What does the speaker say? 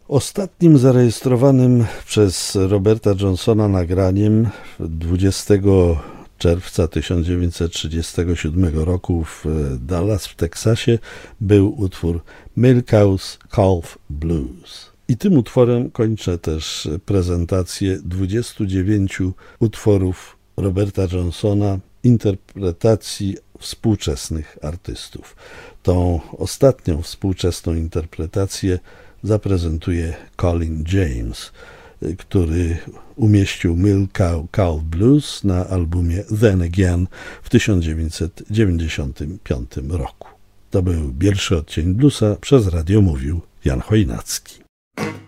Ostatnim zarejestrowanym przez Roberta Johnsona nagraniem 20 czerwca 1937 roku w Dallas w Teksasie był utwór Milkow's Calf Blues. I tym utworem kończę też prezentację 29 utworów Roberta Johnsona, interpretacji współczesnych artystów. Tą ostatnią współczesną interpretację zaprezentuje Colin James, który umieścił Milkow's Calf Blues na albumie Then Again w 1995 roku. To był pierwszy odcień bluesa, przez radio mówił Jan Chojnacki.